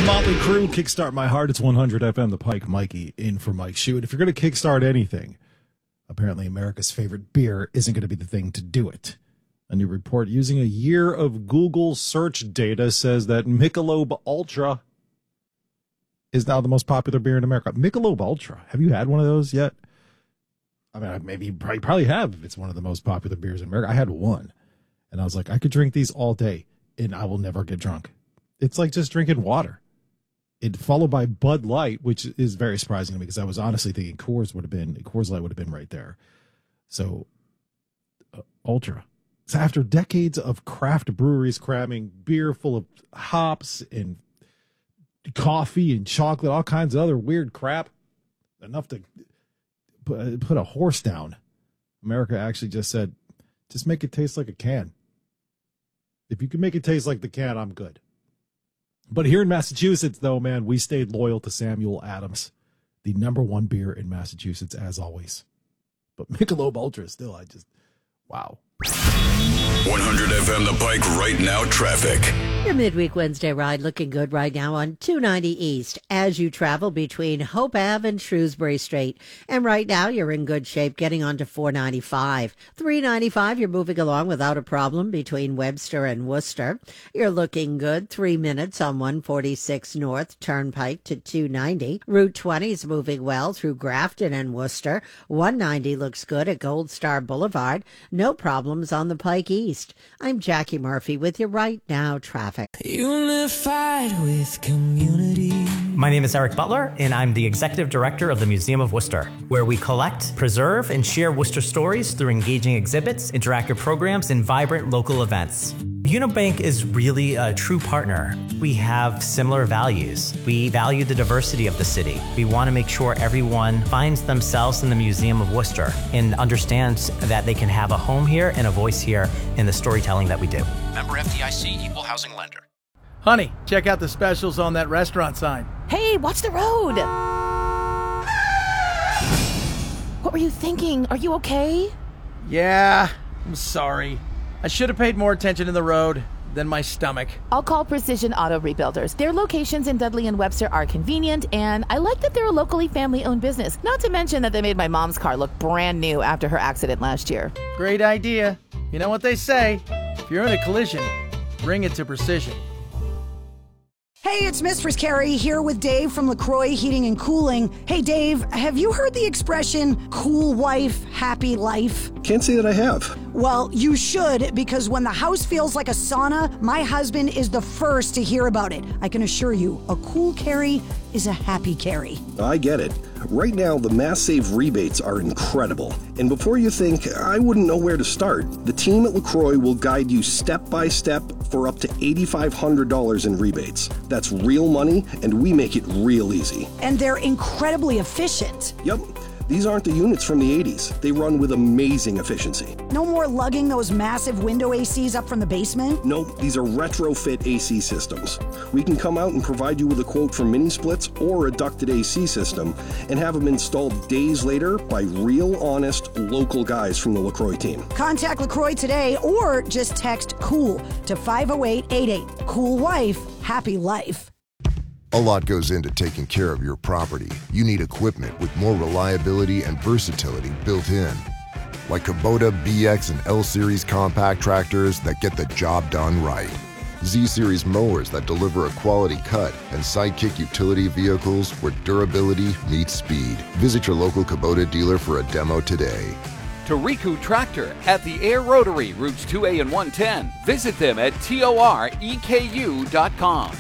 Motley Crue, Kickstart My Heart. It's 100 FM, The Pike. Mikey in for Mike Shue. And if you're going to kickstart anything, apparently America's favorite beer isn't going to be the thing to do it. A new report using a year of Google search data says that Michelob Ultra is now the most popular beer in America. Michelob Ultra. Have you had one of those yet? I mean, maybe you probably have if it's one of the most popular beers in America. I had one, and I was like, I could drink these all day, and I will never get drunk. It's like just drinking water. It followed by Bud Light, which is very surprising to me because I was honestly thinking Coors Light would have been right there. So, Ultra. So after decades of craft breweries cramming beer full of hops and coffee and chocolate, all kinds of other weird crap, enough to put a horse down, America actually just said, just make it taste like a can. If you can make it taste like the can, I'm good. But here in Massachusetts, though, man, we stayed loyal to Samuel Adams, the number one beer in Massachusetts, as always. But Michelob Ultra still, wow. 100 FM The Pike right now traffic. Your midweek Wednesday ride looking good right now on 290 East as you travel between Hope Ave and Shrewsbury Street. And right now you're in good shape getting onto 495. 395 you're moving along without a problem between Webster and Worcester. You're looking good 3 minutes on 146 North Turnpike to 290. Route 20 is moving well through Grafton and Worcester. 190 looks good at Gold Star Boulevard. No problems on the Pike East. I'm Jackie Murphy with your right now traffic. Unified with community. My name is Eric Butler, and I'm the Executive Director of the Museum of Worcester, where we collect, preserve, and share Worcester stories through engaging exhibits, interactive programs, and vibrant local events. Unibank is really a true partner. We have similar values. We value the diversity of the city. We want to make sure everyone finds themselves in the Museum of Worcester and understands that they can have a home here and a voice here in the storytelling that we do. Member FDIC, Equal Housing Lender. Honey, check out the specials on that restaurant sign. Hey, watch the road! What were you thinking? Are you okay? Yeah, I'm sorry. I should have paid more attention to the road than my stomach. I'll call Precision Auto Rebuilders. Their locations in Dudley and Webster are convenient, and I like that they're a locally family-owned business. Not to mention that they made my mom's car look brand new after her accident last year. Great idea. You know what they say, if you're in a collision, bring it to Precision. Hey, it's Mistress Carrie here with Dave from LaCroix Heating and Cooling. Hey, Dave, have you heard the expression, cool wife, happy life? Can't say that I have. Well, you should, because when the house feels like a sauna, my husband is the first to hear about it. I can assure you, a cool Carrie is a happy Carrie. I get it. Right now, the Mass Save rebates are incredible. And before you think, I wouldn't know where to start, the team at LaCroix will guide you step by step for up to $8,500 in rebates. That's real money, and we make it real easy. And they're incredibly efficient. Yep. These aren't the units from the 80s. They run with amazing efficiency. No more lugging those massive window ACs up from the basement? Nope, these are retrofit AC systems. We can come out and provide you with a quote for mini splits or a ducted AC system and have them installed days later by real, honest, local guys from the LaCroix team. Contact LaCroix today or just text COOL to 50888. Cool wife, happy life. A lot goes into taking care of your property. You need equipment with more reliability and versatility built in. Like Kubota BX and L-Series compact tractors that get the job done right. Z-Series mowers that deliver a quality cut, and Sidekick utility vehicles where durability meets speed. Visit your local Kubota dealer for a demo today. Toriku Tractor at the Air Rotary, routes 2A and 110. Visit them at toreku.com.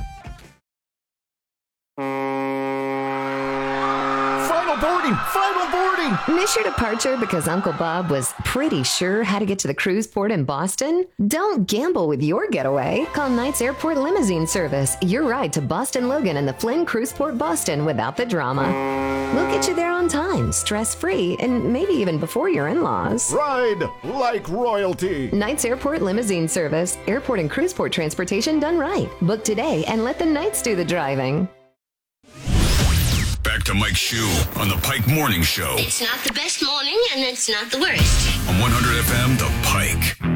Final boarding! Miss your departure because Uncle Bob was pretty sure how to get to the cruise port in Boston? Don't gamble with your getaway. Call Knights Airport Limousine Service. Your ride to Boston Logan and the Flynn Cruise Port Boston without the drama. We'll get you there on time, stress-free, and maybe even before your in-laws. Ride like royalty. Knights Airport Limousine Service. Airport and cruise port transportation done right. Book today and let the Knights do the driving. Back to Mike Shue on the Pike Morning Show. It's not the best morning and it's not the worst. On 100 FM, The Pike.